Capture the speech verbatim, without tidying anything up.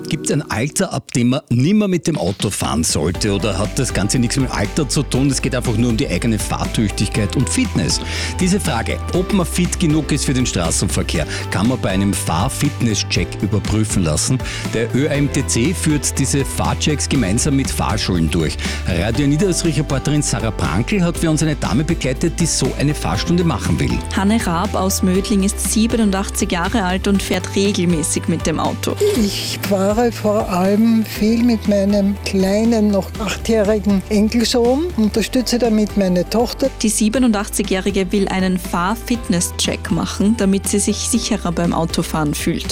Gibt es ein Alter, ab dem man nimmer mit dem Auto fahren sollte, oder hat das Ganze nichts mit dem Alter zu tun? Es geht einfach nur um die eigene Fahrtüchtigkeit und Fitness. Diese Frage, ob man fit genug ist für den Straßenverkehr, kann man bei einem Fahr-Fitness-Check überprüfen lassen. Der Ö A M T C führt diese Fahrchecks gemeinsam mit Fahrschulen durch. Radio Niederösterreich-Reporterin Sarah Prankl hat für uns eine Dame begleitet, die so eine Fahrstunde machen will. Hanne Raab aus Mödling ist siebenundachtzig Jahre alt und fährt regelmäßig mit dem Auto. Ich fahre vor allem viel mit meinem kleinen, noch achtjährigen Enkelsohn, unterstütze damit meine Tochter. Die siebenundachtzigjährige will einen Fahr-Fitness-Check machen, damit sie sich sicherer beim Autofahren fühlt.